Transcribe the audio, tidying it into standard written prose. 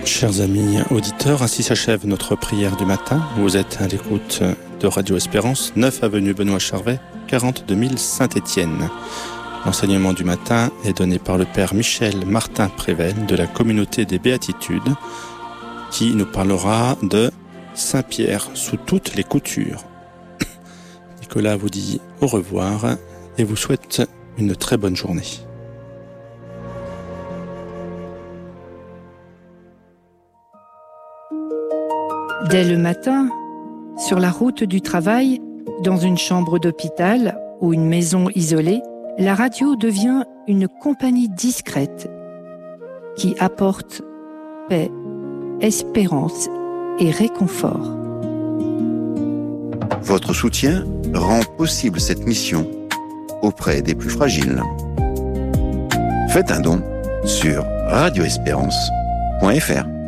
Chers amis auditeurs, ainsi s'achève notre prière du matin. Vous êtes à l'écoute de Radio Espérance, 9 avenue Benoît Charvet, 42 000 Saint-Étienne. L'enseignement du matin est donné par le Père Michel Martin Prével de la communauté des Béatitudes, qui nous parlera de Saint-Pierre sous toutes les coutures. Nicolas vous dit au revoir et vous souhaite une très bonne journée. Dès le matin, sur la route du travail, dans une chambre d'hôpital ou une maison isolée, la radio devient une compagnie discrète qui apporte paix, espérance et réconfort. Votre soutien rend possible cette mission auprès des plus fragiles. Faites un don sur radioespérance.fr.